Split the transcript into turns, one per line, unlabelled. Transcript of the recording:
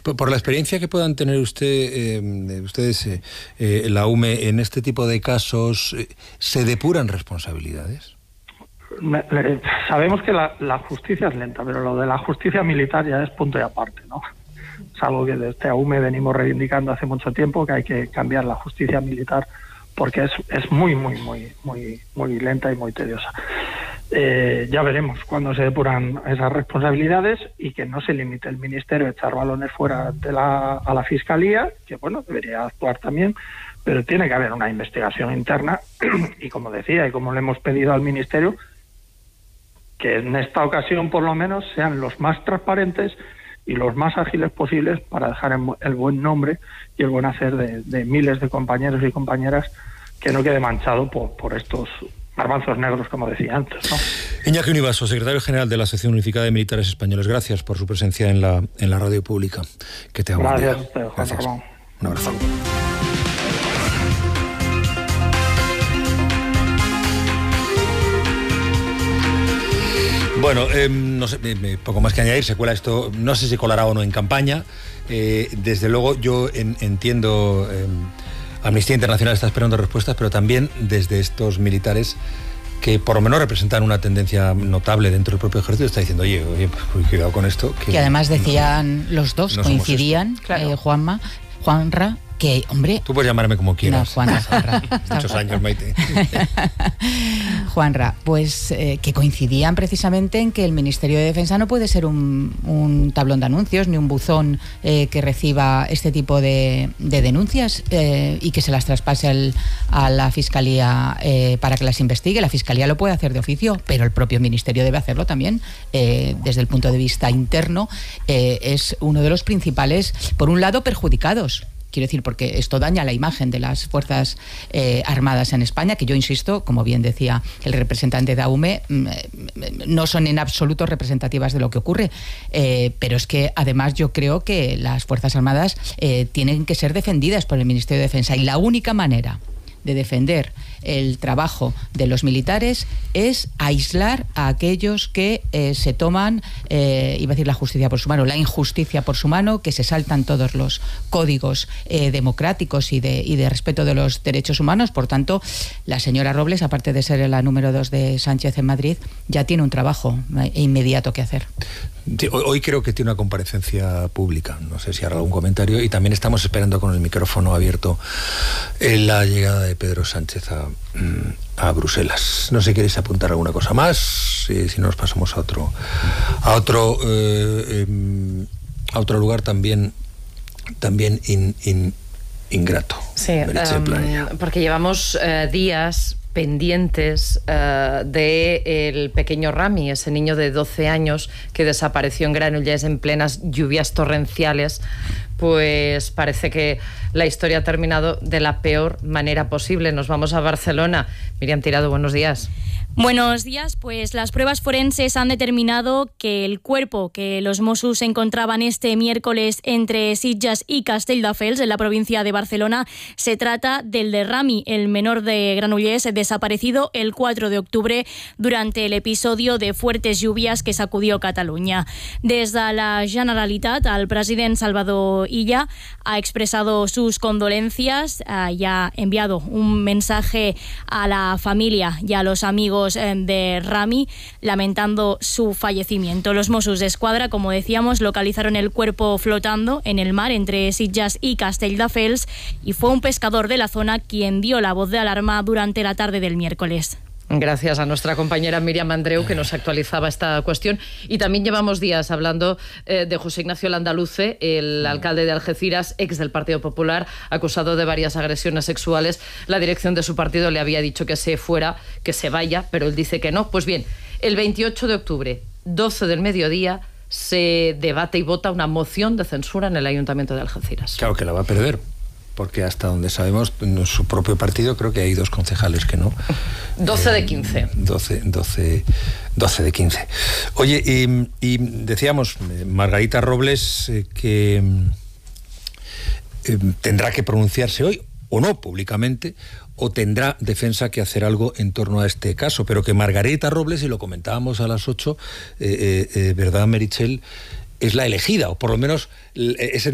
Por la experiencia que puedan tener ustedes, la UME, en este tipo de casos, ¿se depuran responsabilidades?
Sabemos que la justicia es lenta, pero lo de la justicia militar ya es punto y aparte, ¿no? Es algo que desde AUME venimos reivindicando hace mucho tiempo, que hay que cambiar la justicia militar porque es muy lenta y muy tediosa. Ya veremos cuándo se depuran esas responsabilidades y que no se limite el Ministerio a echar balones fuera a la Fiscalía, que bueno, debería actuar también, pero tiene que haber una investigación interna y como decía, y como le hemos pedido al Ministerio, que en esta ocasión por lo menos sean los más transparentes y los más ágiles posibles para dejar el buen nombre y el buen hacer de miles de compañeros y compañeras, que no quede manchado por estos garbanzos negros, como decía antes, ¿no?
Iñaki Univaso, secretario general de la Asociación Unificada de Militares Españoles, gracias por su presencia en la radio pública. Que te haga
gracias a usted, Juan Ramón.
Un abrazo. Bueno, no sé, poco más que añadir, se cuela esto, no sé si colará o no en campaña. Desde luego yo entiendo, Amnistía Internacional está esperando respuestas, pero también desde estos militares que por lo menos representan una tendencia notable dentro del propio ejército, está diciendo, oye, pues cuidado con esto. Que
además decían, los dos coincidían,
claro.
Juanra, que, hombre...
Tú puedes llamarme como quieras.
No, Juanra.
Muchos años, Maite.
Juanra, pues que coincidían precisamente en que el Ministerio de Defensa no puede ser un tablón de anuncios ni un buzón que reciba este tipo de denuncias y que se las traspase a la Fiscalía para que las investigue. La Fiscalía lo puede hacer de oficio, pero el propio Ministerio debe hacerlo también. Desde el punto de vista interno, es uno de los principales, por un lado, perjudicados. Quiero decir, porque esto daña la imagen de las Fuerzas Armadas en España, que yo insisto, como bien decía el representante de AUME, no son en absoluto representativas de lo que ocurre. Pero es que además yo creo que las Fuerzas Armadas tienen que ser defendidas por el Ministerio de Defensa, y la única manera de defender el trabajo de los militares es aislar a aquellos que se toman, iba a decir la justicia por su mano, la injusticia por su mano, que se saltan todos los códigos democráticos y de respeto de los derechos humanos. Por tanto, la señora Robles, aparte de ser la número 2 de Sánchez en Madrid, ya tiene un trabajo inmediato que hacer.
Hoy creo que tiene una comparecencia pública, no sé si hará algún comentario, y también estamos esperando con el micrófono abierto la llegada de Pedro Sánchez a Bruselas. No sé si queréis apuntar alguna cosa más, si no nos pasamos a otro lugar también ingrato.
Sí, porque llevamos días pendientes del pequeño Rami, ese niño de 12 años que desapareció en Granollers en plenas lluvias torrenciales. Pues parece que la historia ha terminado de la peor manera posible. Nos vamos a Barcelona. Miriam Tirado, buenos días.
Buenos días, pues las pruebas forenses han determinado que el cuerpo que los Mossos encontraban este miércoles entre Sitges y Castelldefels, en la provincia de Barcelona, se trata del de Rami, el menor de Granollers, desaparecido el 4 de octubre durante el episodio de fuertes lluvias que sacudió Cataluña. Desde la Generalitat, el president Salvador Illa ha expresado sus condolencias y ha enviado un mensaje a la familia y a los amigos de Rami, lamentando su fallecimiento. Los Mossos d'Esquadra, como decíamos, localizaron el cuerpo flotando en el mar entre Sitges y Castelldefels, y fue un pescador de la zona quien dio la voz de alarma durante la tarde del miércoles.
Gracias a nuestra compañera Miriam Andreu, que nos actualizaba esta cuestión. Y también llevamos días hablando de José Ignacio Landaluce, el alcalde de Algeciras, ex del Partido Popular, acusado de varias agresiones sexuales. La dirección de su partido le había dicho que se fuera, que se vaya, pero él dice que no. Pues bien, el 28 de octubre, 12 del mediodía, se debate y vota una moción de censura en el Ayuntamiento de Algeciras.
Claro que la va a perder, porque hasta donde sabemos, en su propio partido creo que hay 2 concejales que no.
12 de 15.
12 de 15. Oye, y decíamos, Margarita Robles, que tendrá que pronunciarse hoy, o no, públicamente, o tendrá Defensa que hacer algo en torno a este caso, pero que Margarita Robles, y lo comentábamos a las 8, ¿verdad, Meritxell?, es la elegida, o por lo menos es